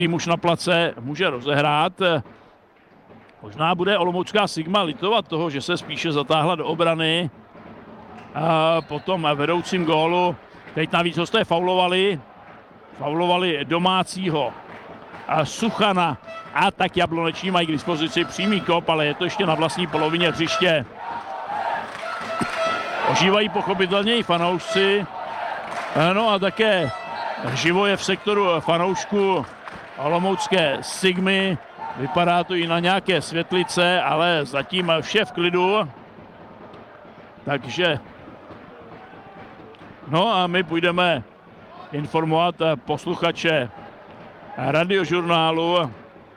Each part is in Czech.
tým už na place může rozehrát. Možná bude olomoucká Sigma litovat toho, že se spíše zatáhla do obrany. A potom vedoucím gólu. Teď navíc hosté faulovali domácího Suchana. A tak Jabloneční mají k dispozici přímý kop, ale je to ještě na vlastní polovině hřiště. Ožívají pochopitelně i fanoušci. No a také živo je v sektoru fanoušků olomoucké Sigmy. Vypadá to i na nějaké světlice, ale zatím vše v klidu. Takže no a my půjdeme informovat posluchače radiožurnálu.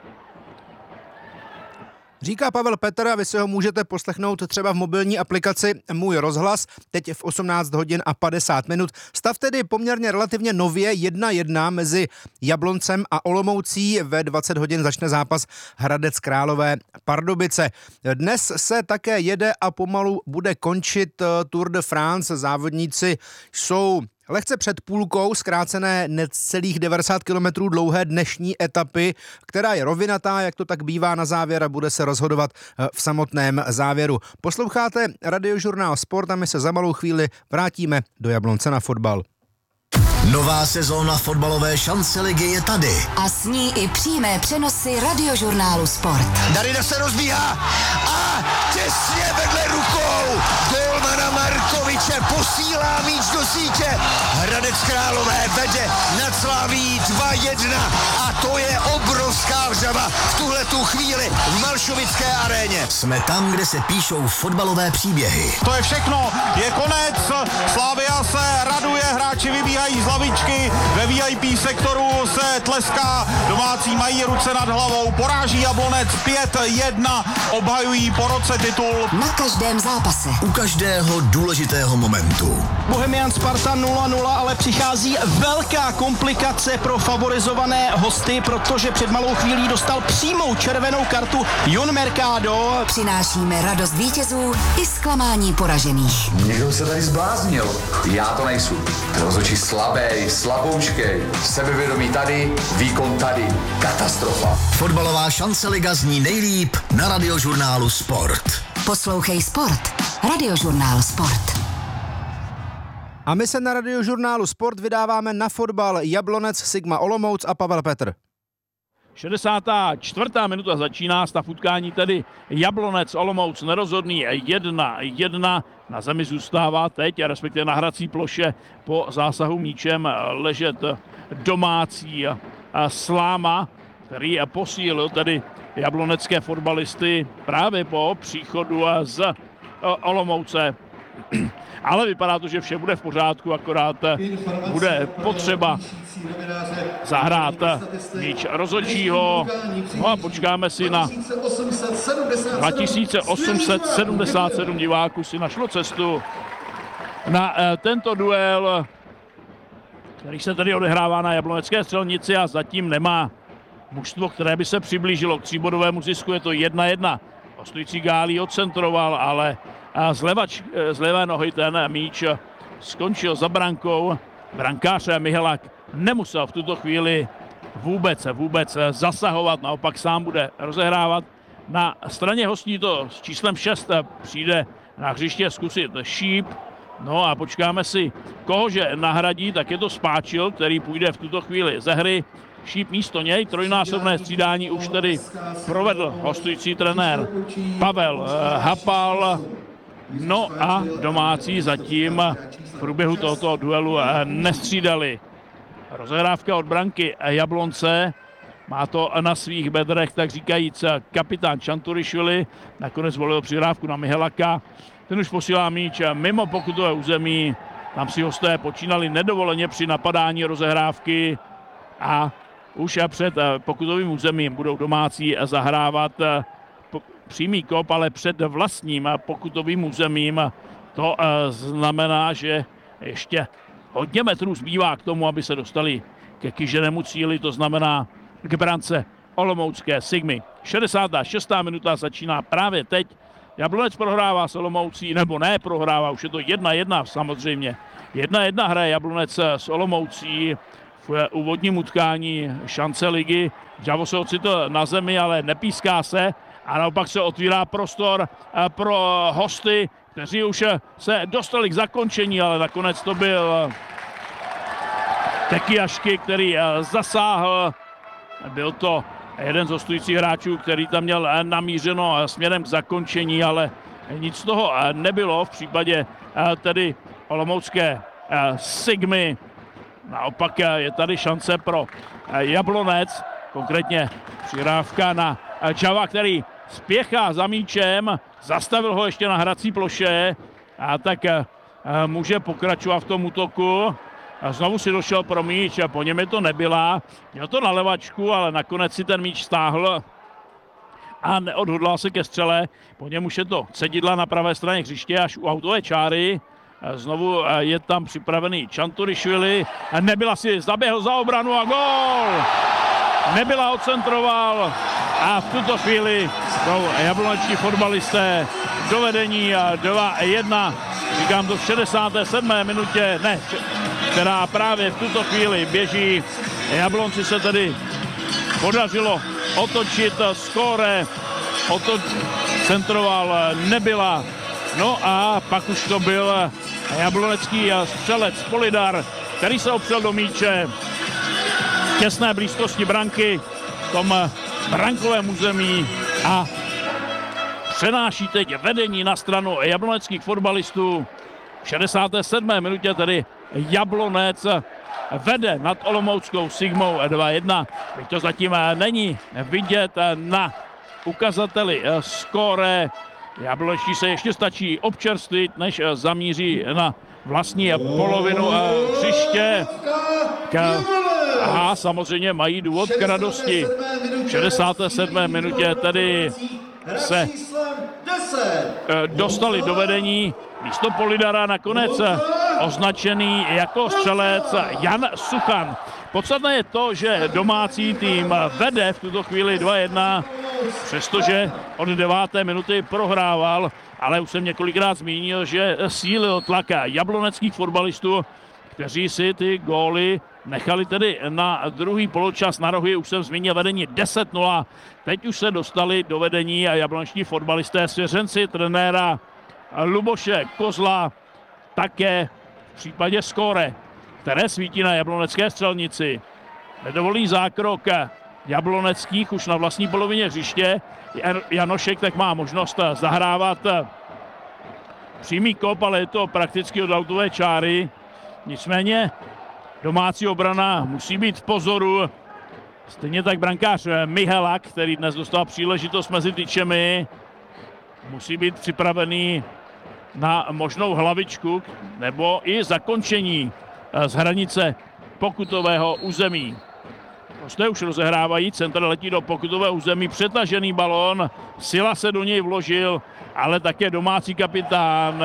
Říká Pavel Petr a vy si ho můžete poslechnout třeba v mobilní aplikaci Můj rozhlas, teď v 18 hodin a 50 minut. Stav tedy poměrně relativně nově 1-1 mezi Jabloncem a Olomoucí. Ve 20 hodin začne zápas Hradec Králové Pardubice. Dnes se také jede a pomalu bude končit Tour de France. Závodníci jsou lehce před půlkou zkrácené necelých 90 km dlouhé dnešní etapy, která je rovinatá, jak to tak bývá na závěr a bude se rozhodovat v samotném závěru. Posloucháte radiožurnál Sport a my se za malou chvíli vrátíme do Jablonce na fotbal. Nová sezóna fotbalové šance ligy je tady. A s ní i přímé přenosy radiožurnálu Sport. Darida se rozbíhá a těsně vedle rukou golmana Markoviče posílá míč do sítě. Hradec Králové vede nad Slaví 2-1 a to je obrovská vřava v tuhletu chvíli v Malšovické aréně. Jsme tam, kde se píšou fotbalové příběhy. To je všechno, je konec, Slavia se raduje, hráči vybíhají z lavičky, ve VIP sektoru se tleská, domácí mají ruce nad hlavou, poráží Jablonec 5-1, obhajují po roce titul. Na každém zápase. U každého důležitého momentu. Bohemian Sparta 0-0, ale přichází velká komplikace pro favorizované hosty, protože před malou chvílí dostal přímou červenou kartu Jon Mercado. Přinášíme radost vítězů i zklamání poražených. Někdo se tady zbláznil. Já to nejsou. Rozhodčí slabý, slaboučkej, sebevědomí tady, výkon tady. Katastrofa. Fotbalová šance liga zní nejlíp na radiožurnálu Sport. Poslouchej Sport. Radiožurnál Sport. A my se na radiožurnálu Sport vydáváme na fotbal Jablonec, Sigma Olomouc a Pavel Petr. 64. minuta začíná, stav utkání tedy Jablonec Olomouc nerozhodný 1-1. Na zemi zůstává teď, respektive na hrací ploše po zásahu míčem ležet domácí Sláma, který posílil tedy jablonecké fotbalisty právě po příchodu z Olomouce. Ale vypadá to, že vše bude v pořádku, akorát bude potřeba zahrát míč rozhodčího. No a počkáme si na 2877 diváků si našlo cestu na tento duel, který se tady odehrává na Jablonecké Střelnici a zatím nemá mužstvo, které by se přiblížilo k tříbodovému zisku. Je to 1-1. Hostující Gálí odcentroval, ale z levé nohy ten míč skončil za brankou. Brankář Mihalak nemusel v tuto chvíli vůbec zasahovat, naopak sám bude rozehrávat. Na straně hostí to s číslem 6 přijde na hřiště zkusit Šíp. No a počkáme si, kohože nahradí, tak je to Spáčil, který půjde v tuto chvíli ze hry. Šíp místo něj, trojnásobné střídání už tedy provedl hostující trenér Pavel Hapal. No a domácí zatím v průběhu tohoto duelu nestřídali. Rozehrávka od branky Jablonce, má to na svých bedrech, tak říkajíc, kapitán Čanturišvili, nakonec volil přihrávku na Mihalaka. Ten už posílá míč mimo pokutové území, tam si hosté počínali nedovoleně při napadání rozehrávky a už před pokutovým územím budou domácí zahrávat přímý kop, ale před vlastním pokutovým územím. To znamená, že ještě hodně metrů zbývá k tomu, aby se dostali ke kýženému cíli, to znamená k brance olomoucké Sigmy. 66. minuta začíná právě teď. Jablonec prohrává s Olomoucí, nebo ne prohrává, už je to 1-1 samozřejmě. 1-1 hraje Jablonec s Olomoucí v úvodním utkání šance ligy. Javo se ocitl na zemi, ale nepíská se a naopak se otvírá prostor pro hosty, kteří už se dostali k zakončení, ale nakonec to byl Tekiašky, který zasáhl. Byl to jeden z hostujících hráčů, který tam měl namířeno směrem k zakončení, ale nic z toho nebylo v případě tedy olomoucké Sigmy. Naopak je tady šance pro Jablonec, konkrétně přihrávka na Java, který spěchá za míčem, zastavil ho ještě na hrací ploše a tak může pokračovat v tom útoku. A znovu si došel pro míč a po něm je to nebyla. Měl to na levačku, ale nakonec si ten míč stáhl a neodhodlal se ke střele. Po něm už je to cedidla na pravé straně hřiště až u autové čáry. Znovu je tam připravený Čanturišvili. Nebyla si zaběhl za obranu a gól! Nebyla odcentroval a v tuto chvíli jsou jabloneční fotbalisté do vedení 2-1. Říkám to v 67. minutě, která právě v tuto chvíli běží. Jablonci se tedy podařilo otočit skóre, centroval nebyla. No a pak už to byl jablonecký střelec Polidar, který se opřel do míče v těsné blízkosti branky v tom brankovém území a přenáší teď vedení na stranu jabloneckých fotbalistů. V 67. minutě tedy Jablonec vede nad olomouckou Sigmou 2-1. Teď to zatím není vidět na ukazateli skóre. Jablonečtí se ještě stačí občerstvit, než zamíří na vlastní polovinu hřiště. A samozřejmě mají důvod k radosti. V 67. minutě tedy se dostali do vedení. Místo Polidara nakonec označený jako střelec Jan Suchan. Podstatné je to, že domácí tým vede v tuto chvíli 2-1, přestože od 9. minuty prohrával, ale už jsem několikrát zmínil, že sílil tlak jabloneckých fotbalistů, kteří si ty góly nechali tedy na druhý poločas na rohy. Už jsem zmínil vedení 10-0. Teď už se dostali do vedení a jabloneční fotbalisté svěřenci trenéra Luboše Kozla také v případě skóre, které svítí na jablonecké střelnici. Nedovolí zákrok jabloneckých už na vlastní polovině hřiště. Janošek tak má možnost zahrávat přímý kop, ale je to prakticky od autové čáry. Nicméně domácí obrana musí být v pozoru. Stejně tak brankář Mihalak, který dnes dostal příležitost mezi tyčemi, musí být připravený na možnou hlavičku nebo i zakončení z hranice pokutového území. Hosté už rozehrávají, centr letí do pokutového území, přetažený balón, Sila se do něj vložil, ale také domácí kapitán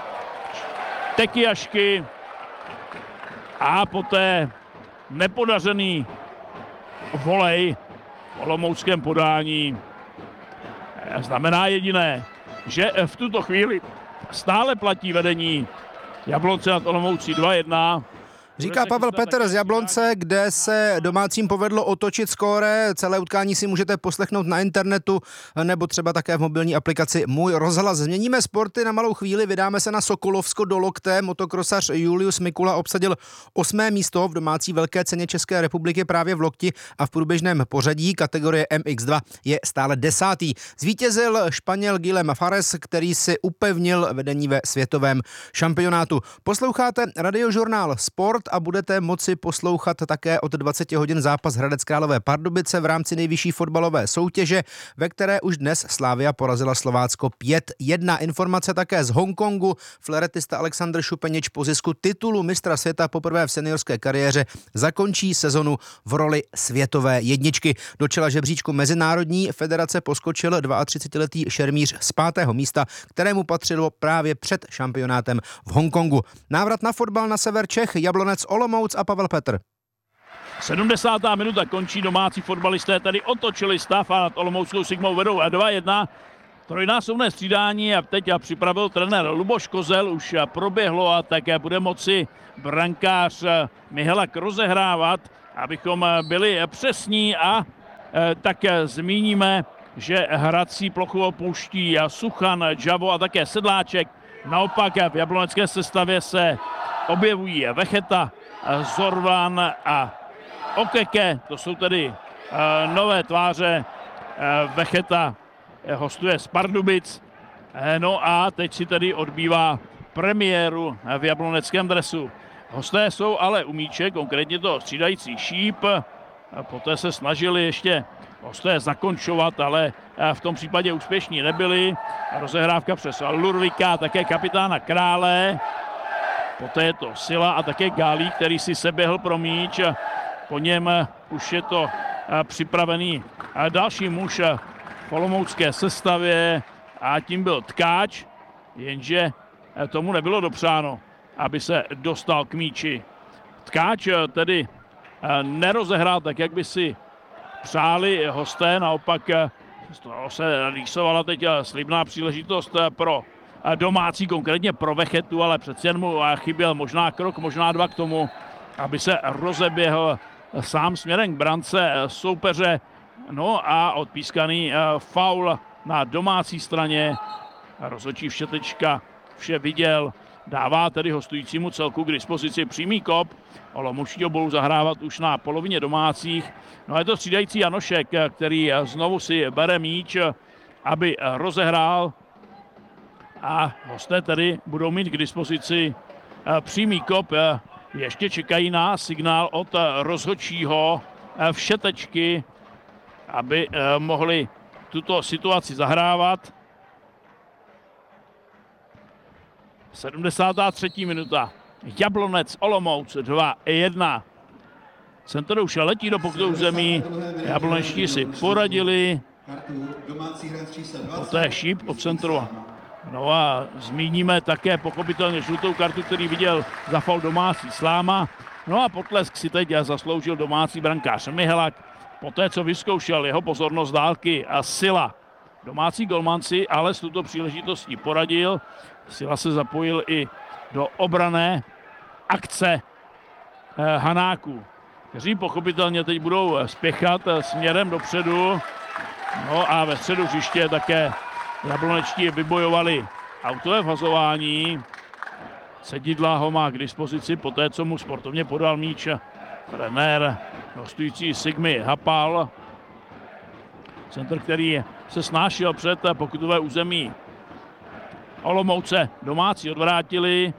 Tekiašky a poté nepodařený volej v olomouckém podání znamená jediné, že v tuto chvíli stále platí vedení Jablonce nad Olomoucí 2-1. Říká Pavel Petr z Jablonce, kde se domácím povedlo otočit skóre. Celé utkání si můžete poslechnout na internetu nebo třeba také v mobilní aplikaci Můj rozhlas. Změníme sporty na malou chvíli, vydáme se na Sokolovsko do Lokte. Motokrosař Julius Mikula obsadil 8. místo v domácí velké ceně České republiky právě v Lokti a v průběžném pořadí kategorie MX2 je stále 10. Zvítězil Španěl Guillem Fares, který si upevnil vedení ve světovém šampionátu. Posloucháte radiožurnál Sport a budete moci poslouchat také od 20 hodin zápas Hradec Králové Pardubice v rámci nejvyšší fotbalové soutěže, ve které už dnes Slavia porazila Slovácko 5-1. Informace také z Hongkongu. Fleretista Alexander Šupenič po zisku titulu mistra světa poprvé v seniorské kariéře zakončí sezonu v roli světové jedničky. Do čela žebříčku Mezinárodní federace poskočil 32letý šermíř z 5. místa, kterému patřilo právě před šampionátem v Hongkongu. Návrat na fotbal na sever Čech, Jablonec, Olomouc a Pavel Petr. 70. minuta končí, domácí fotbalisté tady otočili stav a nad olomouckou Sigmou vedou 2-1. trojnásobné střídání a teď připravil trenér Luboš Kozel, už proběhlo a také bude moci brankář Mihalak rozehrávat, abychom byli přesní a tak zmíníme, že hrací plochu opouští Suchan, Džavo a také Sedláček. Naopak v jablonecké sestavě se objevují Vecheta, Zorvan a Okeke, to jsou tedy nové tváře. Vecheta hostuje z Pardubic, no a teď si tedy odbývá premiéru v jabloneckém dresu. Hosté jsou ale u míče, konkrétně to střídající Šíp, poté se snažili ještě hosté zakončovat, ale v tom případě úspěšní nebyli. Rozehrávka přes Lurvika, také kapitána Krále, poté je to Sila a také Gálí, který si seběhl pro míč. Po něm už je to připravený další muž v olomoucké sestavě a tím byl Tkáč, jenže tomu nebylo dopřáno, aby se dostal k míči. Tkáč tedy nerozehrál tak, jak by si přáli hosté, naopak se rýsovala teď slibná příležitost pro domácí, konkrétně pro Vechetu, ale přece jen mu chyběl možná krok, možná dva k tomu, aby se rozeběhl sám směrem k brance soupeře. No a odpískaný faul na domácí straně. Rozhodčí Všetečka vše viděl, dává tedy hostujícímu celku k dispozici přímý kop. Olomoučtí budou zahrávat už na polovině domácích. No a je to střídající Janošek, který znovu si bere míč, aby rozehrál. A hosté tedy budou mít k dispozici přímý kop. Ještě čekají na signál od rozhodčího Všetečky, aby mohli tuto situaci zahrávat. 73. minuta. Jablonec Olomouc 2-1. Center už letí do pokutového zemí. Jablonečtí si poradili. Poté Šíp od centru. No a zmíníme také pochopitelně žlutou kartu, který viděl za faul domácí Sláma. No a potlesk si teď zasloužil domácí brankář Mihalak. Poté, co vyzkoušel jeho pozornost dálky a Sila. Domácí golmanci ale s tuto příležitostí poradil. Sila se zapojil i do obranné akce Hanáků, kteří pochopitelně teď budou spěchat směrem dopředu. No a ve středu hřiště také jablonečtí vybojovali autové vhazování. Sedidla ho má k dispozici poté, co mu sportovně podal míč trenér hostující Sigmy Hapal. Center, který se snášel před pokutové území Olomouce, domácí odvrátili,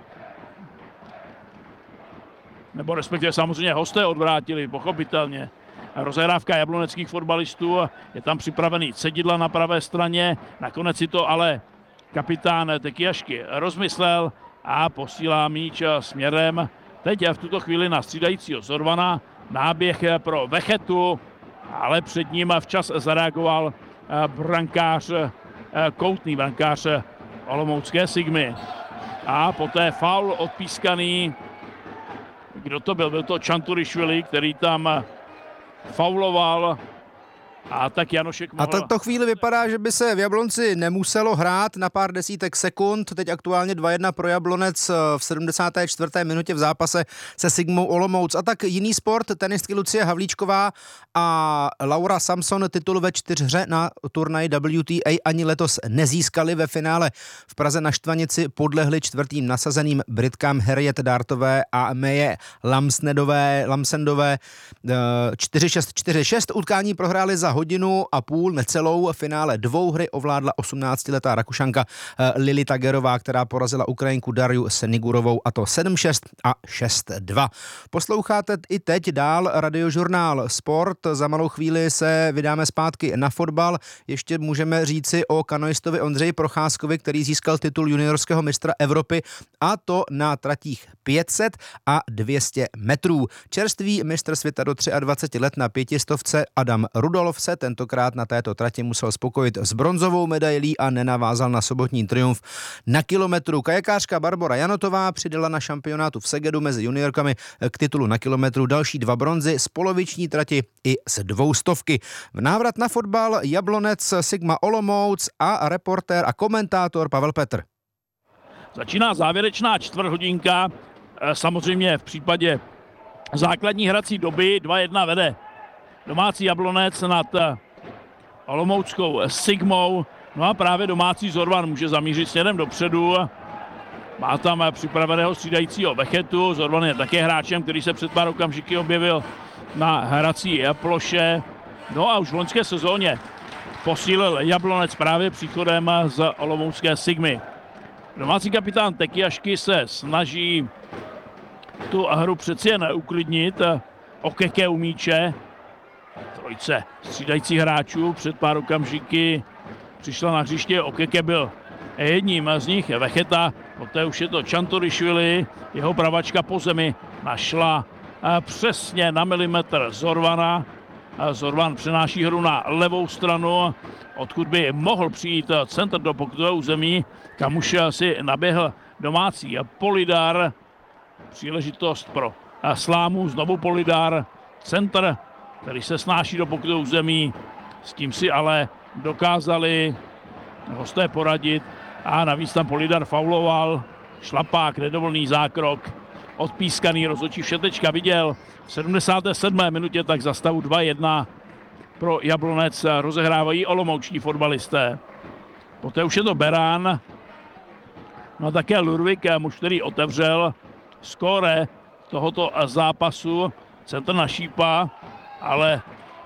nebo respektive samozřejmě hosté odvrátili, pochopitelně. Rozehrávka jabloneckých fotbalistů, je tam připravený Cedidla na pravé straně, nakonec si to ale kapitán Tekiašky rozmyslel a posílá míč směrem teď v tuto chvíli na střídajícího Zorvana. Náběh pro Vechetu, ale před ním včas zareagoval brankář, koutný brankář olomoucké Sigmy. A poté faul odpískaný. Kdo to byl? Byl to Čanturišvili, který tam fauloval. A tak Janošek mohl... A tato chvíli vypadá, že by se v Jablonci nemuselo hrát na pár desítek sekund. Teď aktuálně 2-1 pro Jablonec v 74. minutě v zápase se Sigmou Olomouc. A tak jiný sport, tenistky Lucie Havlíčková a Laura Samson titul ve čtyřhře na turnaji WTA ani letos nezískali. Ve finále v Praze na Štvanici podlehli čtvrtým nasazeným Britkám Harriet Dartové a Meje Lamsendové 4-6, 4-6. Utkání prohráli za hodinu a půl necelou. Finále dvouhry ovládla 18letá Rakušanka Lili Tagerová, která porazila Ukrajinku Darju Senigurovou, a to 7-6 a 6-2. Posloucháte i teď dál radiožurnál Sport. Za malou chvíli se vydáme zpátky na fotbal. Ještě můžeme říci o kanoistovi Ondřeji Procházkovi, který získal titul juniorského mistra Evropy, a to na tratích 500 a 200 metrů. Čerstvý mistr světa do 23 let na 500 Adam Rudolf Stav se tentokrát na této trati musel spokojit s bronzovou medailí a nenavázal na sobotní triumf na kilometru. Kajakářka Barbora Janotová přidala na šampionátu v Segedu mezi juniorkami k titulu na kilometru další 2 bronzy z poloviční trati i z 200. V návrat na fotbal Jablonec Sigma Olomouc a reportér a komentátor Pavel Petr. Začíná závěrečná čtvrthodinka. Samozřejmě v případě základní hrací doby 2-1 vede domácí Jablonec nad olomouckou Sigmou. No a právě domácí Zorvan může zamířit směrem dopředu. Má tam připraveného střídajícího Vechetu. Zorvan je také hráčem, který se před pár okamžiky objevil na hrací ploše. No a už v loňské sezóně posílil Jablonec právě příchodem z olomoucké Sigmy. Domácí kapitán Tekiašky se snaží tu hru přeci jen uklidnit. Okeke u míče. Trojce střídajících hráčů před pár okamžiky přišla na hřiště. Okeke byl jedním z nich. Vecheta, poté už je to Čantorišvili. Jeho pravačka po zemi našla přesně na milimetr Zorvana. Zorvan přenáší hru na levou stranu, odkud by mohl přijít centr do pokutového území, kam už si naběhl domácí Polidar. Příležitost pro Slámu, znovu Polidar, centr, který se snáší do pokutového území. S tím si ale dokázali hosté poradit a navíc tam Polidar fauloval. Šlapák, nedovolný zákrok, odpískaný rozhodčí Všetečka viděl. V 77. minutě tak za stavu 2-1 pro Jablonec rozehrávají olomouční fotbalisté. Poté už je to Berán, no a také Lurvik, muž, který otevřel skóre tohoto zápasu. Centr na Šípa, ale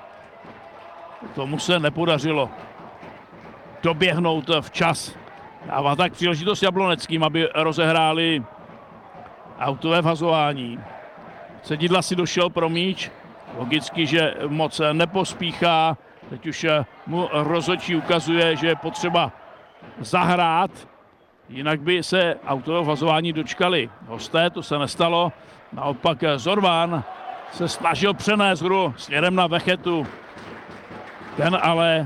tomu se nepodařilo doběhnout včas. Dává tak příležitost Jabloneckým, aby rozehráli autové vhazování. Cedidla si došel pro míč, logicky, že moc nepospíchá. Teď už mu rozhodčí ukazuje, že je potřeba zahrát, jinak by se autového vhazování dočkali hosté, to se nestalo. Naopak Zorvan se snažil přenést hru směrem na Vechetu. Ten ale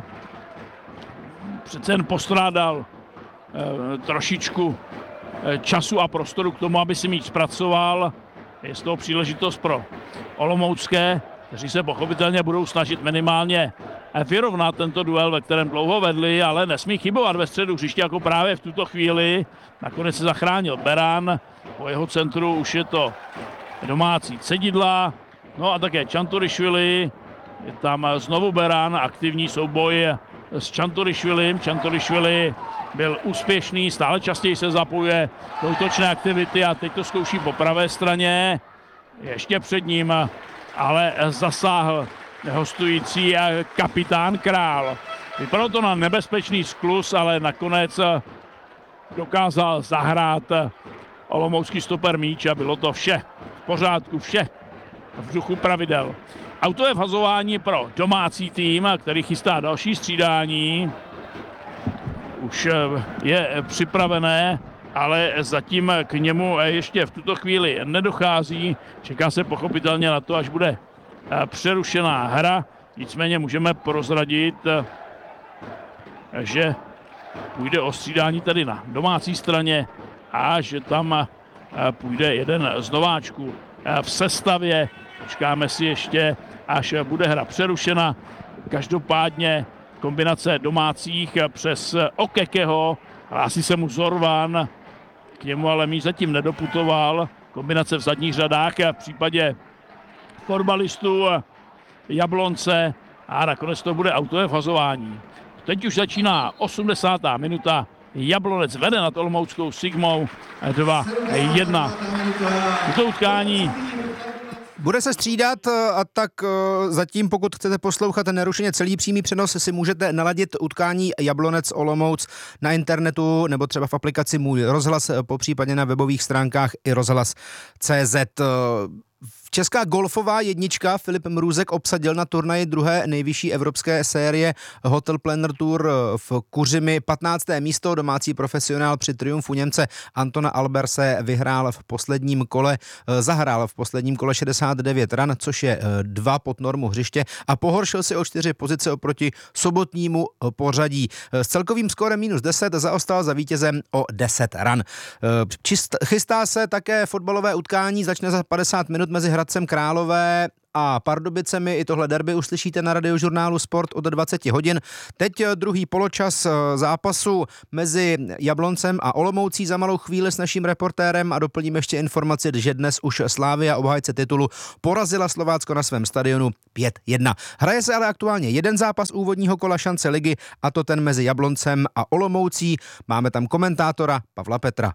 přece jen postrádal trošičku času a prostoru k tomu, aby si míč zpracoval. Je z toho příležitost pro olomoucké, kteří se pochopitelně budou snažit minimálně vyrovnat tento duel, ve kterém dlouho vedli, ale nesmí chybovat ve středu hřiště, jako právě v tuto chvíli. Nakonec se zachránil Berán, po jeho centru už je to domácí Cedidla, no a také Čantorišvili. Je tam znovu Berán, aktivní souboj s Čantorišvilim. Čantorišvili byl úspěšný, stále častěji se zapojuje do útočné aktivity a teď to zkouší po pravé straně. Ještě před ním ale zasáhl hostující kapitán Král. Vypadalo to na nebezpečný skluz, ale nakonec dokázal zahrát olomoucký stoper míč a bylo to vše v pořádku, vše v duchu pravidel. Autové vhazování pro domácí tým, který chystá další střídání. Už je připravené, ale zatím k němu ještě v tuto chvíli nedochází. Čeká se pochopitelně na to, až bude přerušená hra. Nicméně můžeme prozradit, že půjde o střídání tady na domácí straně a že tam půjde jeden z nováčků v sestavě. Počkáme si ještě, až bude hra přerušena. Každopádně kombinace domácích přes Okekeho, hlásí se mu Zorvan, k němu ale míč zatím nedoputoval. Kombinace v zadních řadách a v případě fotbalistů Jablonce a nakonec to bude autové vhazování. Teď už začíná 80. minuta. Jablonec vede nad olomouckou Sigmou 2-1. To utkání bude se střídat a tak zatím, pokud chcete poslouchat nerušeně celý přímý přenos, si můžete naladit utkání Jablonec Olomouc na internetu nebo třeba v aplikaci Můj rozhlas, popřípadě na webových stránkách i rozhlas.cz. Česká golfová jednička Filip Mrůzek obsadil na turnaji druhé nejvyšší evropské série Hotel Planner Tour v Kuřimi 15. místo. Domácí profesionál při triumfu Němce Antona Alberse zahrál v posledním kole 69 ran, což je 2 pod normu hřiště a pohoršil si o 4 pozice oproti sobotnímu pořadí. S celkovým skórem -10 zaostal za vítězem o 10 ran. Chystá se také fotbalové utkání, začne za 50 minut mezi Hradcem Králové a Pardubicemi. I tohle derby uslyšíte na Radiožurnálu Sport od 20 hodin. Teď druhý poločas zápasu mezi Jabloncem a Olomoucí za malou chvíli s naším reportérem a doplním ještě informaci, že dnes už Slavia, obhájce titulu, porazila Slovácko na svém stadionu 5-1. Hraje se ale aktuálně jeden zápas úvodního kola šance ligy, a to ten mezi Jabloncem a Olomoucí. Máme tam komentátora Pavla Petra.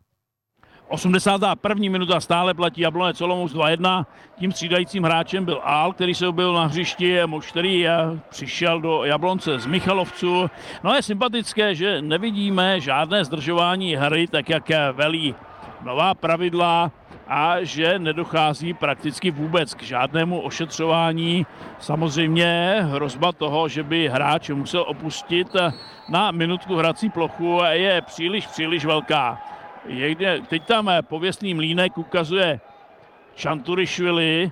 81. minuta, stále platí Jablonec Olomouc 2-1. Tím střídajícím hráčem byl Ál, který se objevil na hřišti, muž, který přišel do Jablonce z Michalovců. No je sympatické, že nevidíme žádné zdržování hry, tak jak velí nová pravidla, a že nedochází prakticky vůbec k žádnému ošetřování. Samozřejmě hrozba toho, že by hráč musel opustit na minutku hrací plochu, je příliš velká. Teď tam pověstný mlýnek ukazuje Čanturišvili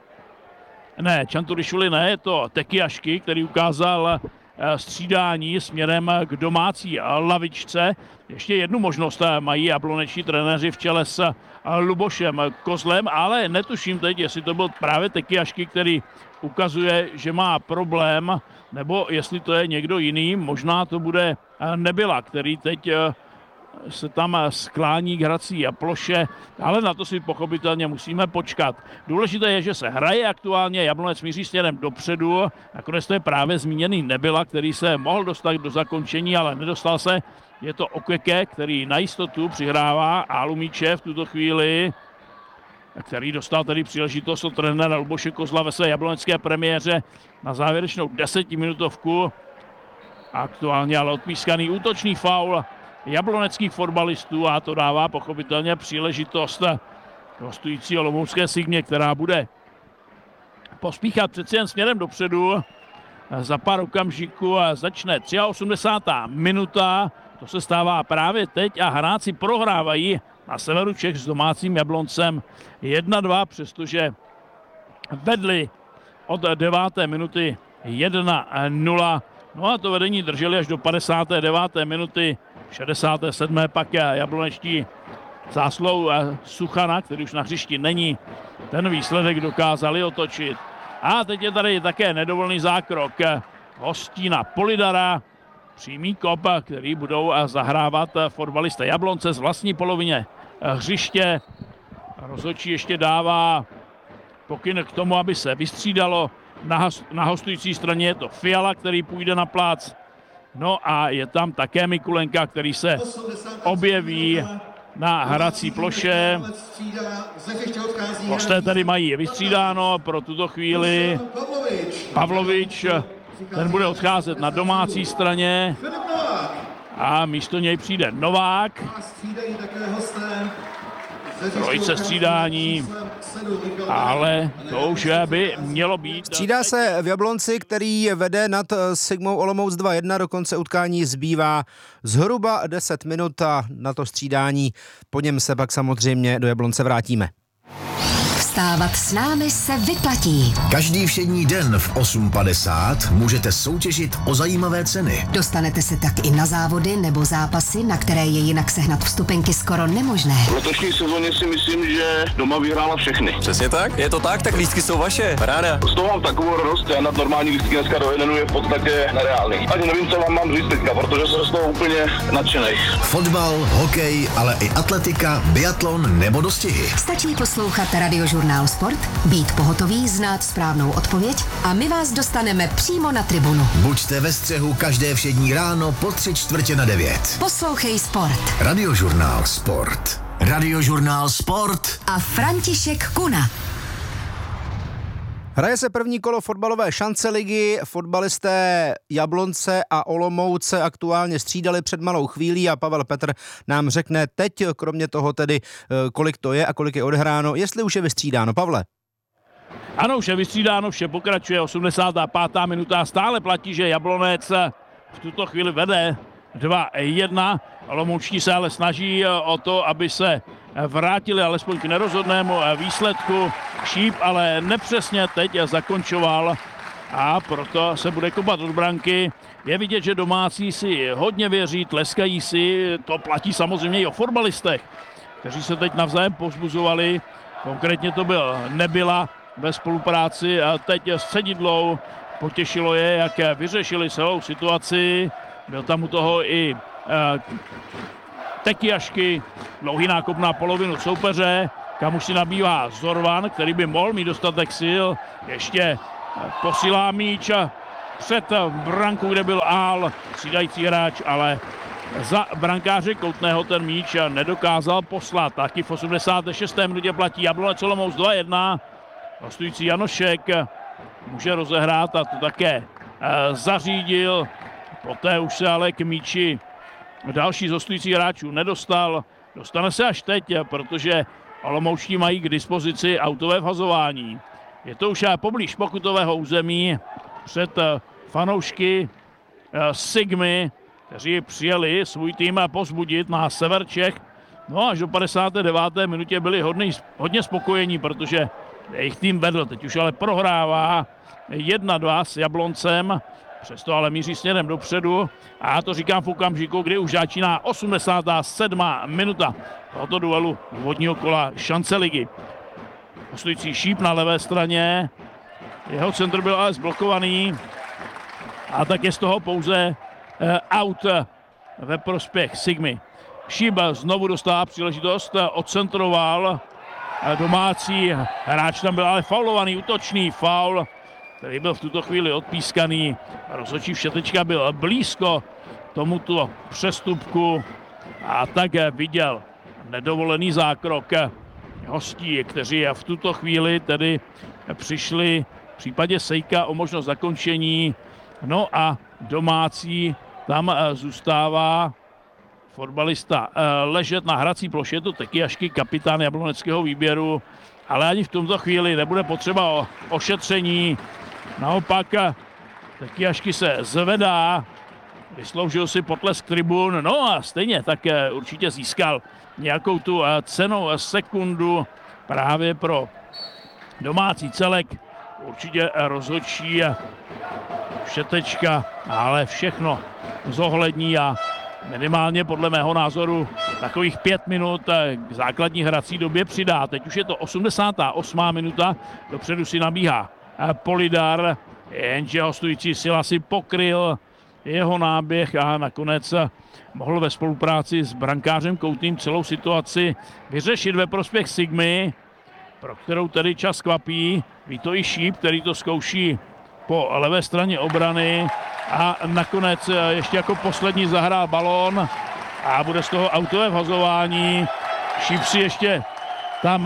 ne, je to Tekiašky, který ukázal střídání směrem k domácí lavičce. Ještě jednu možnost mají jabloneční trenéři v čele s Lubošem Kozlem, ale netuším teď, jestli to byl právě Tekiašky, který ukazuje, že má problém, nebo jestli to je někdo jiný. Možná to bude Nebyla, který teď se tam sklání k hrací ploše, ale na to si pochopitelně musíme počkat. Důležité je, že se hraje aktuálně, Jablonec míří směrem dopředu, nakonec to je právě zmíněný Nebyla, který se mohl dostat do zakončení, ale nedostal se. Je to Okeke, který na jistotu přihrává Álu míče v tuto chvíli, který dostal tedy příležitost od trenéra Luboše Kozla ve své jablonecké premiéře na závěrečnou 10minutovku. Aktuálně ale odpískaný útočný faul jabloneckých fotbalistů a to dává pochopitelně příležitost hostující olomoucké Sigmě, která bude pospíchat přeci jen směrem dopředu. Za pár okamžiků začne 83. minuta, to se stává právě teď a hráči prohrávají na severu Čech s domácím Jabloncem 1-2, přestože vedli od 9. minuty 1-0. No a to vedení drželi až do 59. minuty, 67. pak jablonečtí záslou Suchana, který už na hřišti není, ten výsledek dokázali otočit. A teď je tady také nedovolný zákrok Hostína Polidara, přímý kop, který budou zahrávat fotbalisté Jablonce z vlastní polovině hřiště. Rozhodčí ještě dává pokyn k tomu, aby se vystřídalo. Na hostující straně je to Fiala, který půjde na plác. No a je tam také Mikulenka, který se objeví na hrací ploše. Hosté tady mají vystřídáno pro tuto chvíli. Pavlovič, ten bude odcházet na domácí straně a místo něj přijde Novák. Trojice střídání, ale to už by mělo být. Střídá se v Jablonci, který vede nad Sigmou Olomouc 2-1, do konce utkání zbývá zhruba 10 minut a na to střídání po něm se pak samozřejmě do Jablonce vrátíme. Vstávat s námi se vyplatí. Každý všední den v 8:50 můžete soutěžit o zajímavé ceny. Dostanete se tak i na závody nebo zápasy, na které je jinak sehnat vstupenky skoro nemožné. V letošní sezóně si myslím, že doma vyhrála všechny. Přesně tak, je to tak lístky jsou vaše, paráda. Z toho mám takovou radost, já nad normální lístky dneska do jednu je v podstatě nereálný. Ani nevím, co vám mám říct teďka, protože jsem z toho úplně nadšenej. Fotbal, hokej, ale i atletika, biatlon nebo dostihy. Stačí poslouchat Radiožurnál Sport, být pohotový, znát správnou odpověď a my vás dostaneme přímo na tribunu. Buďte ve střehu každé všední ráno po 8:45. Poslouchej Sport. Radiožurnál Sport. Radiožurnál Sport A František Kuna. Hraje se první kolo fotbalové šance ligy, fotbalisté Jablonce a Olomouce aktuálně střídali před malou chvílí a Pavel Petr nám řekne teď, kromě toho tedy, kolik to je a kolik je odehráno, jestli už je vystřídáno. Pavle. Ano, už je vystřídáno, vše pokračuje, 85. minuta, stále platí, že Jablonec v tuto chvíli vede 2-1. Olomoučtí se ale snaží o to, aby se vrátili alespoň k nerozhodnému výsledku. Šíp ale nepřesně teď zakončoval a proto se bude kopat od branky. Je vidět, že domácí si hodně věří, tleskají si, to platí samozřejmě i o fotbalistech, kteří se teď navzájem povzbuzovali. Konkrétně to byl Nebyla ve spolupráci a teď s Cedidlou. Potěšilo je, jak vyřešili celou situaci. Byl tam u toho i Tekiašky, dlouhý nákop na polovinu soupeře, kam už si nabývá Zorvan, který by mohl mít dostatek sil. Ještě posílá míč před brankou, kde byl Ál, střídající hráč, ale za brankáře Koutného ten míč nedokázal poslat. Taky v 86. minutě platí Jablonec Olomouc 2-1. Hostující Janošek může rozehrát a to také zařídil. Poté už se ale k míči další z hostujících hráčů nedostal. Dostane se až teď, protože Olomoučtí mají k dispozici autové vhazování. Je to už poblíž pokutového území před fanoušky Sigmy, kteří přijeli svůj tým pozbudit na sever Čech. No až do 59. minutě byli hodně spokojení, protože jejich tým vedl. Teď už ale prohrává 1-2 s Jabloncem, přesto ale míří směrem dopředu. A já to říkám v okamžiku, kdy už začíná 87. minuta tohoto duelu úvodního kola šance ligy. Hostující Šíp na levé straně, jeho centr byl ale zblokovaný a tak je z toho pouze out ve prospěch Sigmy. Šíp znovu dostává příležitost, odcentroval domácí hráč, tam byl ale faulovaný, útočný faul, který byl v tuto chvíli odpískaný. Rozhodčí Všetečka byl blízko tomuto přestupku a tak viděl nedovolený zákrok hostí, kteří v tuto chvíli tedy přišli v případě Sejka o možnost zakončení. No a domácí tam zůstává fotbalista ležet na hrací ploše, je to Tekiašky, kapitán jabloneckého výběru, ale ani v tomto chvíli nebude potřeba ošetření. Naopak Tekiašky se zvedá, vysloužil si potlesk tribun, no a stejně tak určitě získal nějakou tu cenou sekundu právě pro domácí celek. Určitě rozhodčí Všetečka, ale všechno zohlední a minimálně podle mého názoru takových 5 minut k základní hrací době přidá. Teď už je to 88. minuta, dopředu si nabíhá Polidar, jenže hostující Sila si pokryl jeho náběh a nakonec mohl ve spolupráci s brankářem Koutným celou situaci vyřešit ve prospěch Sigmy, pro kterou tedy čas kvapí. Ví to i Šíp, který to zkouší po levé straně obrany a nakonec ještě jako poslední zahrál balón a bude z toho autové vhazování. Šíp si ještě tam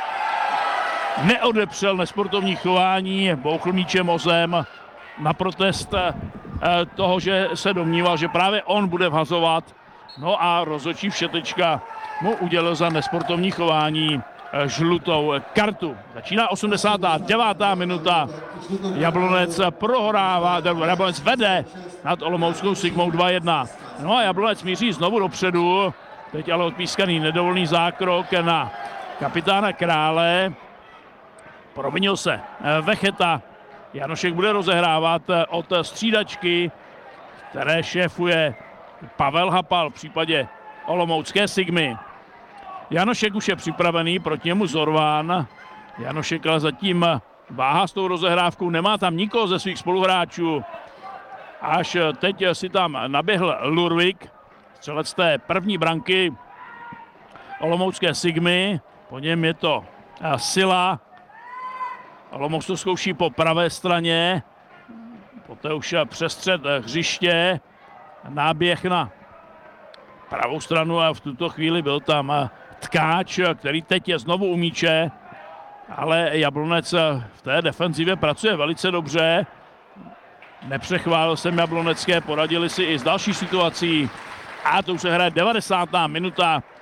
neodepřel nesportovní chování, bouchl míčem o zem na protest toho, že se domníval, že právě on bude vhazovat. No a rozhodčí Všetečka mu udělil za nesportovní chování žlutou kartu. Začíná 89. minuta. Jablonec prohrává, Jablonec vede nad olomouckou Sigmou 2-1. No a Jablonec míří znovu dopředu. Teď ale odpískaný nedovolný zákrok na kapitána Krále. Provinil se Vecheta. Janošek bude rozehrávat od střídačky, které šéfuje Pavel Hapal v případě olomoucké Sigmy. Janošek už je připravený, proti němu Zorván. Janošek ale zatím váhá s tou rozehrávkou, nemá tam nikoho ze svých spoluhráčů. Až teď si tam naběhl Lurvik, střelec té první branky olomoucké Sigmy. Po něm je to Sila. Olomouc to zkouší po pravé straně. Poté už přes střed hřiště. Náběh na pravou stranu a v tuto chvíli byl tam Tkáč, který teď je znovu u míče, ale Jablonec v té defenzivě pracuje velice dobře. Nepřechválil jsem jablonecké, poradili si i s další situací. A to už se hraje 90. minuta.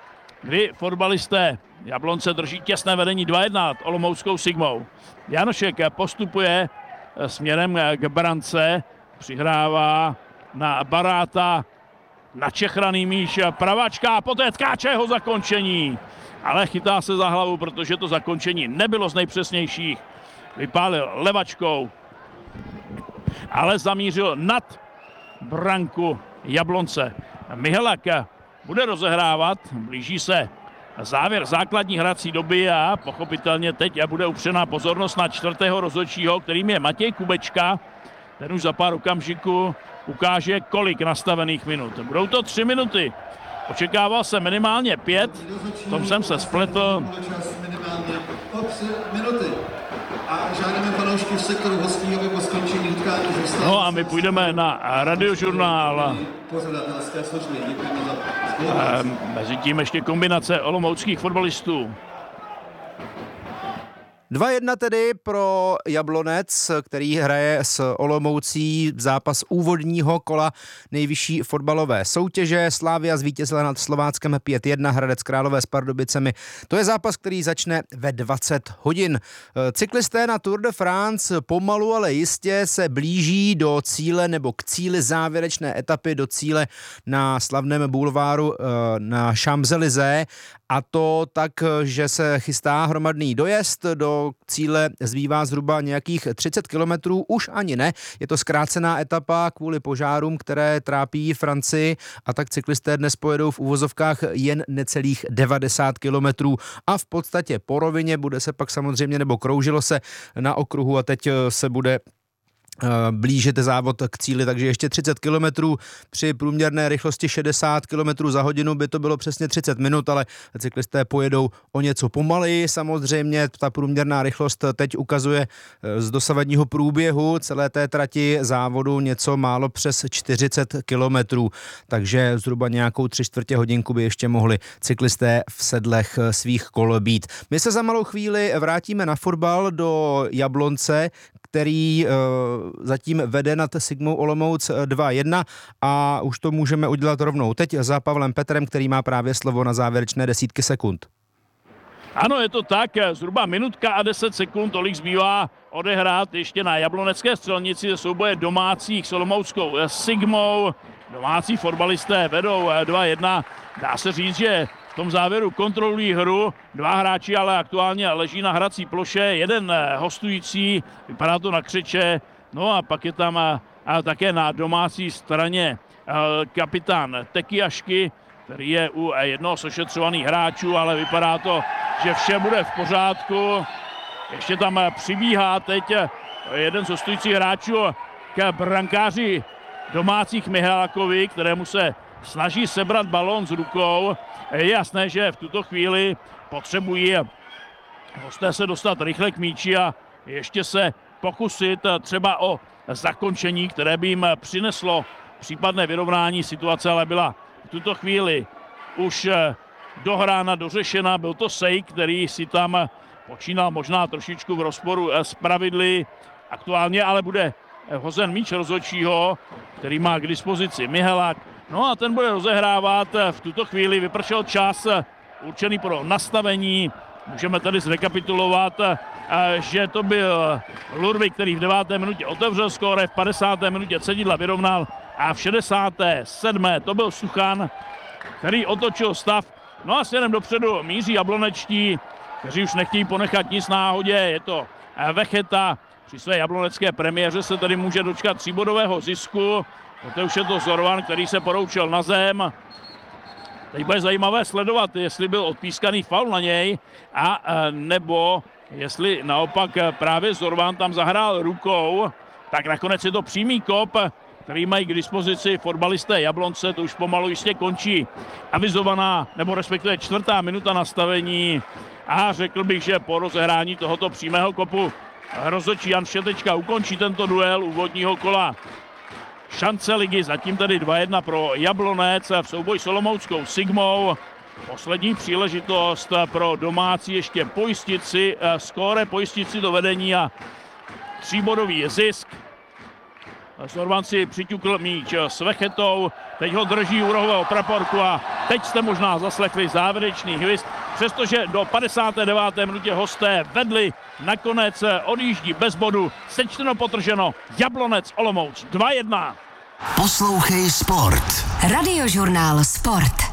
kdy fotbalisté Jablonce drží těsné vedení 2-1 nad olomouckou Sigmou. Janošek postupuje směrem k brance, přihrává na Baráta, na Čechraný míč, pravačka, poté tkáče jeho zakončení. Ale chytá se za hlavu, protože to zakončení nebylo z nejpřesnějších. Vypálil levačkou, ale zamířil nad branku Jablonce. Mihelak bude rozehrávat, blíží se závěr základní hrací doby a pochopitelně teď bude upřená pozornost na čtvrtého rozhodčího, kterým je Matěj Kubečka. Ten už za pár okamžiků ukáže, kolik nastavených minut. Budou to 3 minuty. Očekával jsem minimálně 5, v tom jsem se spletl. A žádáme fanoušky v sektoru hostí, aby po skončení utkání zůstali. No a my půjdeme na Radiožurnál. Pořadatelské služby. Děkujeme za spolupráci. Mezitím ještě kombinace olomouckých fotbalistů. 2-1 tedy pro Jablonec, který hraje s Olomoucí zápas úvodního kola nejvyšší fotbalové soutěže. Slavia zvítězila nad Slováckem 5-1, Hradec Králové s Pardubicemi. To je zápas, který začne ve 20 hodin. Cyklisté na Tour de France pomalu, ale jistě se blíží do cíle nebo k cíli závěrečné etapy, do cíle na slavném bulváru na Champs-Élysées. A to tak, že se chystá hromadný dojezd, do cíle zbývá zhruba nějakých 30 kilometrů, už ani ne. Je to zkrácená etapa kvůli požárům, které trápí Francii, a tak cyklisté dnes pojedou v uvozovkách jen necelých 90 kilometrů a v podstatě po rovině bude se pak samozřejmě, nebo kroužilo se na okruhu a teď se bude blížit závod k cíli, takže ještě 30 kilometrů při průměrné rychlosti 60 kilometrů za hodinu by to bylo přesně 30 minut, ale cyklisté pojedou o něco pomaleji. Samozřejmě ta průměrná rychlost teď ukazuje z dosavadního průběhu celé té trati závodu něco málo přes 40 kilometrů, takže zhruba nějakou 3/4 hodinku by ještě mohli cyklisté v sedlech svých kol být. My se za malou chvíli vrátíme na fotbal do Jablonce, který zatím vede nad Sigmou Olomouc 2-1 a už to můžeme udělat rovnou teď za Pavlem Petrem, který má právě slovo na závěrečné desítky sekund. Ano, je to tak, zhruba minutka a 10 sekund, tolik zbývá odehrát ještě na jablonecké střelnici ze souboje domácích s olomouckou Sigmou. Domácí fotbalisté vedou 2-1, dá se říct, že v tom závěru kontrolují hru, 2 hráči ale aktuálně leží na hrací ploše, 1 hostující, vypadá to na křeče, no a pak je tam také na domácí straně kapitán Tekiašky, který je u jednoho z ošetřovaných hráčů, ale vypadá to, že vše bude v pořádku. Ještě tam přibíhá teď jeden z hostujících hráčů k brankáři domácích Mihákovi, kterému se snaží sebrat balón z rukou. Je jasné, že v tuto chvíli potřebují hosté se dostat rychle k míči a ještě se pokusit třeba o zakončení, které by jim přineslo případné vyrovnání. Situace ale byla v tuto chvíli už dohrána, dořešena. Byl to Sej, který si tam počínal možná trošičku v rozporu s pravidly. Aktuálně ale bude hozen míč rozhodčího, který má k dispozici Mihelak. No a ten bude rozehrávat. V tuto chvíli vypršel čas určený pro nastavení. Můžeme tady zrekapitulovat, že to byl Lurvik, který v 9. minutě otevřel skóre, v 50. minutě Cedidla vyrovnal a v 67. to byl Suchan, který otočil stav. No a směrem dopředu míří jablonečtí, kteří už nechtějí ponechat nic náhodě. Je to Vecheta. Při své jablonecké premiéře se tedy může dočkat 3bodového zisku. Poté už je to Zorvan, který se poroučil na zem. Teď bude zajímavé sledovat, jestli byl odpískaný faul na něj, a nebo jestli naopak právě Zorvan tam zahrál rukou. Tak nakonec je to přímý kop, který mají k dispozici fotbalisté Jablonce. To už pomalu jistě končí avizovaná, nebo respektive 4. minuta nastavení. A řekl bych, že po rozehrání tohoto přímého kopu rozhodčí Jan Šetečka ukončí tento duel úvodního kola šance ligy. Zatím tedy 2-1 pro Jablonec v souboji s olomouckou Sigmou. Poslední příležitost pro domácí ještě pojistit si skóre, pojistit si to vedení a 3bodový zisk. Sorvan si přiťukl míč s Vechetou, teď ho drží u rohového praporku a teď jste možná zaslechli závěrečný hvist, přestože do 59. minutě hosté vedli, nakonec odjíždí bez bodu, sečteno potrženo, Jablonec Olomouc 2-1. Poslouchej sport. Radiožurnál Sport.